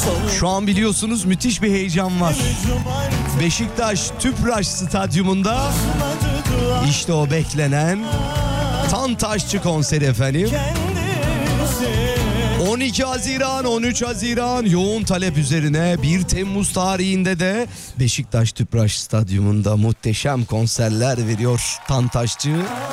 Şu an biliyorsunuz müthiş bir heyecan var. Beşiktaş Tüpraş Stadyumunda işte o beklenen Tantaşçı konseri efendim. 12 Haziran, 13 Haziran yoğun talep üzerine 1 Temmuz tarihinde de Beşiktaş Tüpraş Stadyumunda muhteşem konserler veriyor Tantaşçı.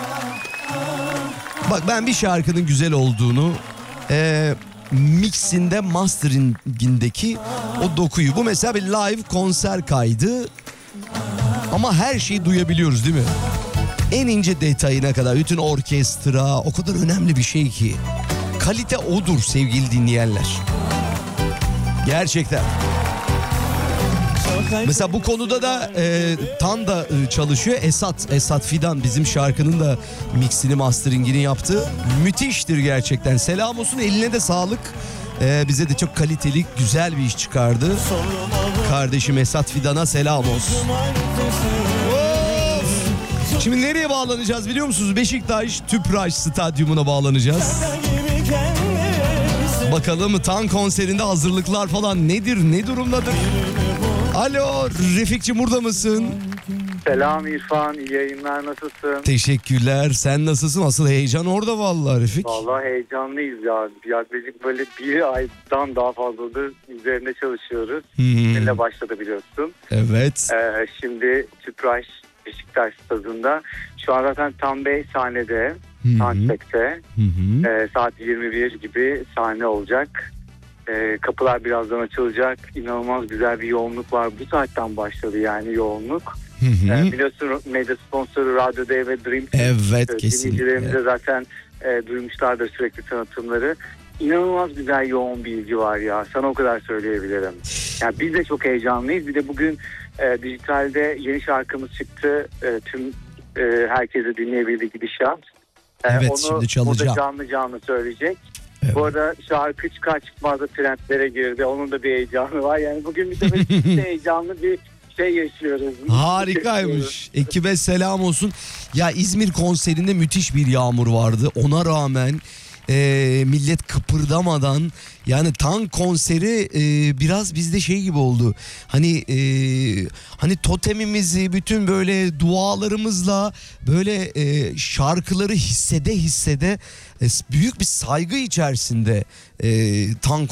Bak ben bir şarkının güzel olduğunu, mixinde, masteringindeki o dokuyu, bu mesela bir live konser kaydı ama her şeyi duyabiliyoruz değil mi? En ince detayına kadar, bütün orkestra, o kadar önemli bir şey ki. Kalite odur sevgili dinleyenler. Gerçekten. Mesela bu konuda da Tan da çalışıyor. Esat Fidan bizim şarkının da mixini, masteringini yaptı. Müthiştir gerçekten. Selam olsun, eline de sağlık. Bize de çok kaliteli, güzel bir iş çıkardı. Kardeşim Esat Fidan'a selam olsun. Şimdi nereye bağlanacağız biliyor musunuz? Beşiktaş Tüpraş Stadyumuna bağlanacağız. Bakalım Tan konserinde hazırlıklar falan nedir, ne durumdadır? Alo Refik'cim, burada mısın? Selam İrfan, iyi yayınlar, nasılsın? Teşekkürler, sen nasılsın? Asıl heyecan orada vallahi Refik. Vallahi heyecanlıyız ya. Yaklaşık böyle bir aydan daha fazladır üzerinde çalışıyoruz. Seninle başladı biliyorsun. Evet. Şimdi Tüpraş Beşiktaş stadında. Şu an zaten Tan Bey sahnede. Soundcheck'te. Saat 21 gibi sahne olacak. Kapılar birazdan açılacak. İnanılmaz güzel bir yoğunluk var. Bu saatten başladı yani yoğunluk. Biliyorsun medya sponsoru Radyo D ve Dream. Evet, kesinlikle. Dinleyicilerimiz de zaten duymuşlardır sürekli tanıtımları. İnanılmaz güzel, yoğun bir ilgi var ya. Sana o kadar söyleyebilirim. Yani biz de çok heyecanlıyız. Bir de bugün dijitalde yeni şarkımız çıktı. Tüm herkese dinleyebildiği Gidişat. Evet, onu şimdi çalacağım. Burada canlı söyleyecek. Evet. Bu arada şarkı çıkar çıkmaz da trendlere girdi. Onun da bir heyecanı var. Yani bugün bir de heyecanlı bir şey yaşıyoruz. Harikaymış. Ekibe selam olsun. Ya İzmir konserinde müthiş bir yağmur vardı. Ona rağmen millet kıpırdamadan, yani Tan konseri biraz bizde şey gibi oldu. Hani totemimizi, bütün böyle dualarımızla böyle şarkıları hissede büyük bir saygı içerisinde Tan